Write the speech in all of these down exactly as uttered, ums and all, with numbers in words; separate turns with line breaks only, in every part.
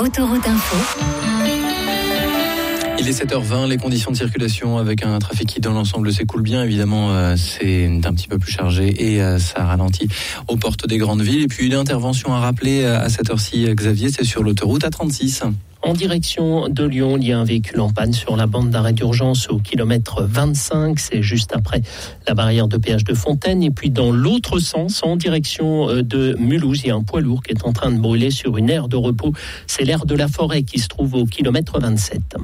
Autoroute Info.
Il est sept heures vingt, les conditions de circulation avec un trafic qui dans l'ensemble s'écoule bien. Évidemment, euh, c'est un petit peu plus chargé et euh, ça ralentit aux portes des grandes villes. Et puis une intervention à rappeler à cette heure-ci, Xavier, c'est sur l'autoroute A trente-six.
En direction de Lyon, il y a un véhicule en panne sur la bande d'arrêt d'urgence au kilomètre vingt-cinq. C'est juste après la barrière de péage de Fontaine. Et puis dans l'autre sens, en direction de Mulhouse, il y a un poids lourd qui est en train de brûler sur une aire de repos. C'est l'aire de la Forêt qui se trouve au kilomètre vingt-sept.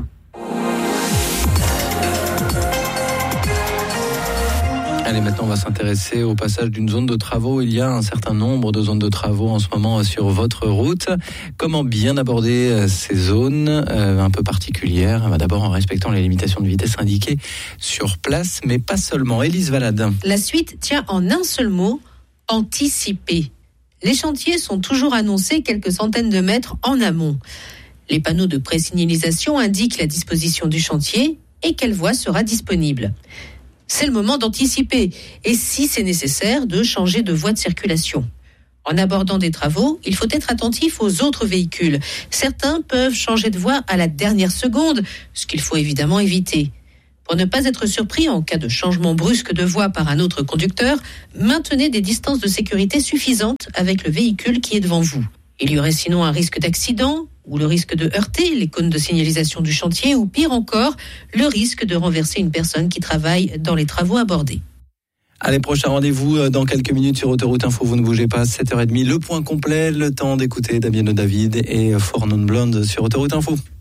Allez, maintenant on va s'intéresser au passage d'une zone de travaux. Il y a un certain nombre de zones de travaux en ce moment sur votre route. Comment bien aborder ces zones euh, un peu particulières ? D'abord en respectant les limitations de vitesse indiquées sur place, mais pas seulement. Élise Valade.
La suite tient en un seul mot, anticiper. Les chantiers sont toujours annoncés quelques centaines de mètres en amont. Les panneaux de présignalisation indiquent la disposition du chantier et quelle voie sera disponible. C'est le moment d'anticiper et, si c'est nécessaire, de changer de voie de circulation. En abordant des travaux, il faut être attentif aux autres véhicules. Certains peuvent changer de voie à la dernière seconde, ce qu'il faut évidemment éviter. Pour ne pas être surpris en cas de changement brusque de voie par un autre conducteur, maintenez des distances de sécurité suffisantes avec le véhicule qui est devant vous. Il y aurait sinon un risque d'accident ou le risque de heurter les cônes de signalisation du chantier ou pire encore, le risque de renverser une personne qui travaille dans les travaux abordés.
Allez, prochain rendez-vous dans quelques minutes sur Autoroute Info. Vous ne bougez pas, sept heures trente, le point complet, le temps d'écouter Damien David et Four Non Blonde sur Autoroute Info.